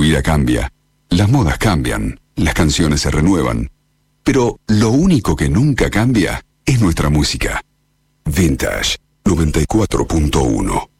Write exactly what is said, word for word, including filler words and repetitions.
vida cambia, las modas cambian, las canciones se renuevan, pero lo único que nunca cambia es nuestra música. Vintage noventa y cuatro punto uno.